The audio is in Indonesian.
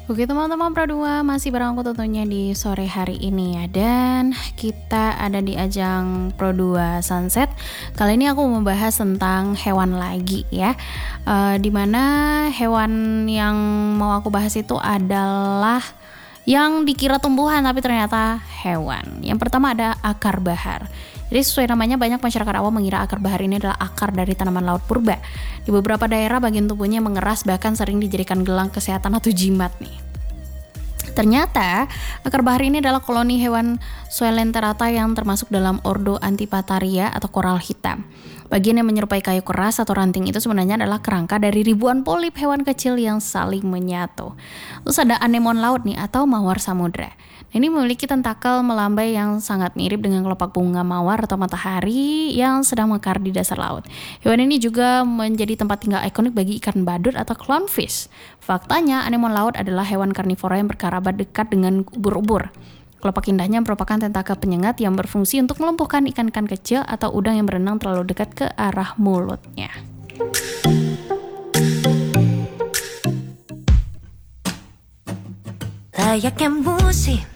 Oke teman-teman Pro2, masih bareng aku tentunya di sore hari ini ya. Dan kita ada di ajang Pro2 Sunset. Kali ini aku membahas tentang hewan lagi ya, dimana hewan yang mau aku bahas itu adalah yang dikira tumbuhan tapi ternyata hewan. Yang pertama ada akar bahar. Jadi sesuai namanya, banyak masyarakat awam mengira akar bahar ini adalah akar dari tanaman laut purba. Di beberapa daerah bagian tubuhnya mengeras, bahkan sering dijadikan gelang kesehatan atau jimat nih. Ternyata akar bahar ini adalah koloni hewan Coelenterata yang termasuk dalam ordo Antipataria atau koral hitam. Bagian yang menyerupai kayu keras atau ranting itu sebenarnya adalah kerangka dari ribuan polip hewan kecil yang saling menyatu. Terus ada anemon laut nih atau mawar samudra. Ini memiliki tentakel melambai yang sangat mirip dengan kelopak bunga mawar atau matahari yang sedang mekar di dasar laut. Hewan ini juga menjadi tempat tinggal ikonik bagi ikan badut atau clownfish. Faktanya, anemon laut adalah hewan karnivora yang berkerabat dekat dengan ubur-ubur. Kelopak indahnya merupakan tentakel penyengat yang berfungsi untuk melumpuhkan ikan-ikan kecil atau udang yang berenang terlalu dekat ke arah mulutnya. Layaknya musim